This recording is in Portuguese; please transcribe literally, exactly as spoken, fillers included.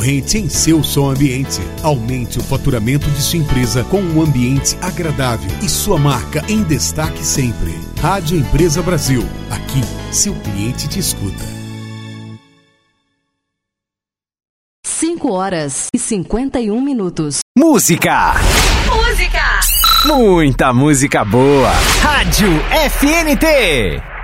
concorrente em seu som ambiente. Aumente o faturamento de sua empresa com um ambiente agradável e sua marca em destaque sempre. Rádio Empresa Brasil. Aqui, seu cliente te escuta. cinco horas e cinquenta e um minutos. Música! Música! Muita música boa! Rádio F N T!